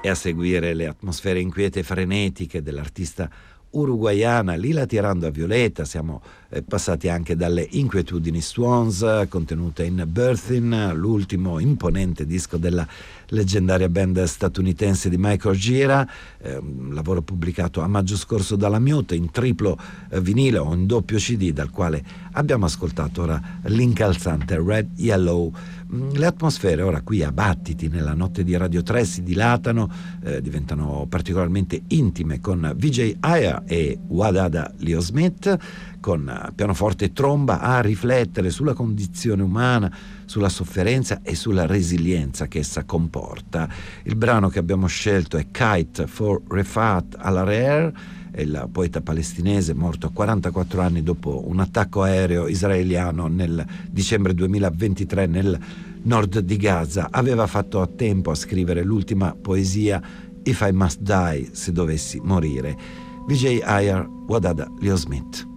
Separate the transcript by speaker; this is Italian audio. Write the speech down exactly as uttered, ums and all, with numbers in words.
Speaker 1: E a seguire le atmosfere inquiete e frenetiche dell'artista uruguaiana Lila Tirando a Violeta. Siamo eh, passati anche dalle inquietudini Swans contenute in Birthin, l'ultimo imponente disco della leggendaria band statunitense di Michael Gira, eh, un lavoro pubblicato a maggio scorso dalla Mute in triplo eh, vinile o in doppio C D, dal quale abbiamo ascoltato ora l'incalzante Red Yellow. Le atmosfere ora qui a battiti nella notte di Radio tre si dilatano, eh, diventano particolarmente intime con V J Aya e Wadada Leo Smith, con pianoforte e tromba a riflettere sulla condizione umana, sulla sofferenza e sulla resilienza che essa comporta. Il brano che abbiamo scelto è Kite for Refat al-Harer, il poeta palestinese morto a quarantaquattro anni dopo un attacco aereo israeliano nel dicembre duemilaventitré nel nord di Gaza. Aveva fatto a tempo a scrivere l'ultima poesia If I Must Die, se dovessi morire. V J Aya, Wadada Leo Smith.